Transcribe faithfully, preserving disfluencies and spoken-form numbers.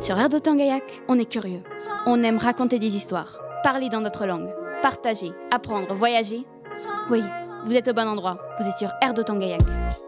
Sur Air d'Otan Gaillac, on est curieux. On aime raconter des histoires, parler dans notre langue, partager, apprendre, voyager. Oui, vous êtes au bon endroit. Vous êtes sur Air d'Otan Gaillac.